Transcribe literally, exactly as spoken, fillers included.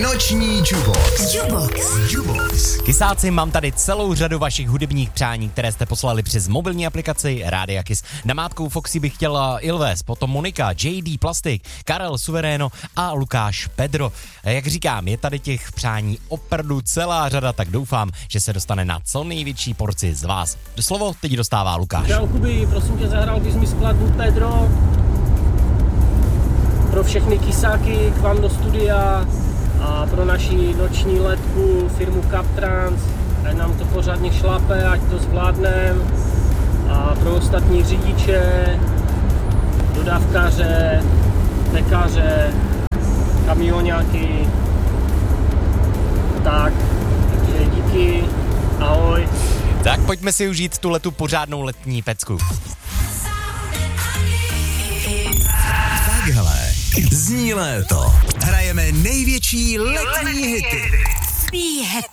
Noční Jubox. Jubox. Jubox. Kysáci, mám tady celou řadu vašich hudebních přání, které jste poslali přes mobilní aplikaci Rádia Kiss. Namátkou Foxy bych chtěla Ilves, potom Monika, J D Plastik, Karel Suveréno a Lukáš Pedro. Jak říkám, je tady těch přání opravdu celá řada, tak doufám, že se dostane na co největší porci z vás. Do slovo teď dostává Lukáš. Čau Kuby, prosím tě, zahrál bys mi skladbu Pedro pro všechny kysáky k vám do studia a pro naši noční letku firmu Captrans, ať nám to pořádně šlape, ať to zvládnem, a pro ostatní řidiče, dodávkaře, pekaře, kamioňáky, tak, takže díky, ahoj. Tak pojďme si užít tu letu pořádnou letní pecku. Takhle zní léto. Hrajeme největší letní hity. Be happy.